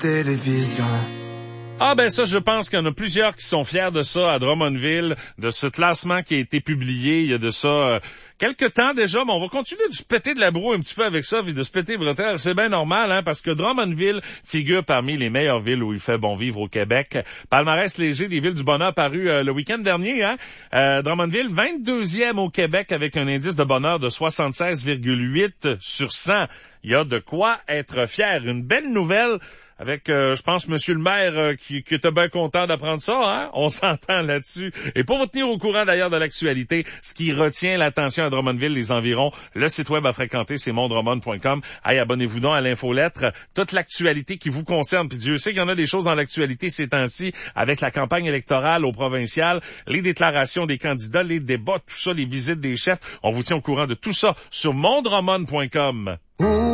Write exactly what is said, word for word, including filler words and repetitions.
télévision. Ah ben ça, je pense qu'il y en a plusieurs qui sont fiers de ça à Drummondville, de ce classement qui a été publié il y a de ça euh, quelques temps déjà, mais on va continuer de se péter de la broue un petit peu avec ça, puis de se péter les bretelles. C'est bien normal, hein, parce que Drummondville figure parmi les meilleures villes où il fait bon vivre au Québec. Palmarès léger des villes du bonheur paru euh, le week-end dernier, hein. Euh, Drummondville, vingt-deuxième au Québec avec un indice de bonheur de soixante-seize virgule huit sur cent. Il y a de quoi être fier. Une belle nouvelle avec, euh, je pense, Monsieur le maire euh, qui, qui était bien content d'apprendre ça, hein? On s'entend là-dessus. Et pour vous tenir au courant d'ailleurs de l'actualité, ce qui retient l'attention à Drummondville, les environs, le site web à fréquenter, c'est mondrummond point com. Allez, abonnez-vous donc à l'infolettre. Toute l'actualité qui vous concerne. Puis Dieu sait qu'il y en a des choses dans l'actualité ces temps-ci, avec la campagne électorale au provincial, les déclarations des candidats, les débats, tout ça, les visites des chefs. On vous tient au courant de tout ça sur mondrummond point com.